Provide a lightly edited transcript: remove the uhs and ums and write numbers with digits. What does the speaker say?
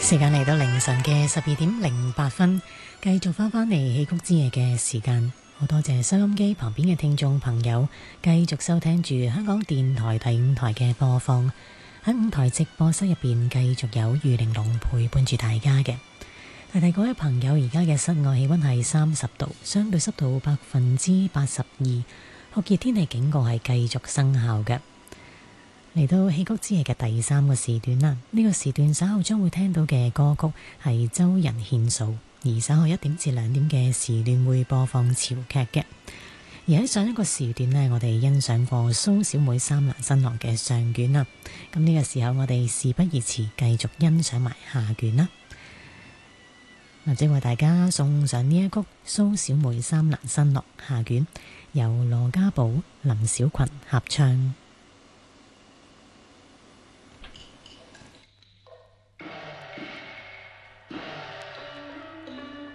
時間嚟到凌晨嘅12:08，繼續翻嚟戲曲之夜嘅時間。好多謝收音機旁邊嘅聽眾朋友，繼續收聽住香港電台第5台嘅播放。喺5台直播室入邊，繼續有余玲龍陪伴住大家嘅。提提各位朋友，而家嘅室外氣溫係30度，相對濕度82%，酷熱天氣警告係繼續生效嘅。嚟到戲曲之夜嘅第3個時段啦，呢個時段稍後將會聽到嘅歌曲係周人獻數，而稍後1點至2點嘅時段會播放潮劇嘅。而喺上一個時段呢，我哋欣賞過蘇小妹三難新郎嘅上卷啦。咁呢個時候我哋事不宜遲，繼續欣賞埋下卷啦。或者為大家送上呢一曲蘇小妹三難新郎下卷，由羅家寶、林小群合唱。